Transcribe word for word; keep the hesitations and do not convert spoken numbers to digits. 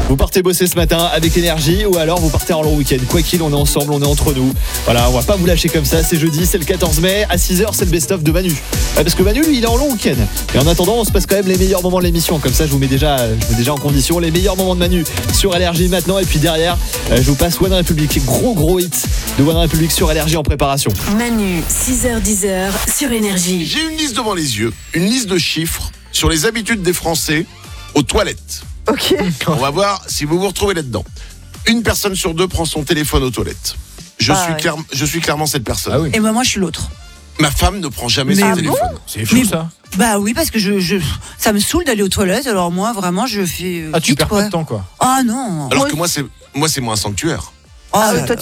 Vous partez bosser ce matin avec énergie ou alors vous partez en long week-end. Quoi qu'il, on est ensemble, on est entre nous. Voilà, on va pas vous lâcher comme ça. C'est jeudi, c'est le quatorze mai. À six heures, c'est le best-of de Manu. Parce que Manu, lui, il est en long week-end. Et en attendant, on se passe quand même les meilleurs moments de l'émission. Comme ça, je vous mets déjà, je vous mets déjà en condition les meilleurs moments de Manu sur Énergie maintenant. Et puis derrière, je vous passe One Republic. Gros, gros hit de One Republic sur Énergie en préparation. Manu, six heures dix sur Énergie. J'ai une liste devant les yeux, une liste de chiffres sur les habitudes des Français aux toilettes. Ok. On va voir si vous vous retrouvez là-dedans. Une personne sur deux prend son téléphone aux toilettes. Je, Ah suis, ouais. clair, je suis clairement cette personne. Ah oui. Et moi, moi, je suis l'autre. Ma femme ne prend jamais Mais son ah téléphone. C'est fou Mais- ça. Bah oui, parce que je, je, ça me saoule d'aller aux toilettes. Alors moi, vraiment, je fais. euh, Ah, tu vite, perds quoi. pas de temps quoi. Ah non. Alors Moi que moi, c'est, moi, c'est moins sanctuaire. Oh Ah là oui, toi, là.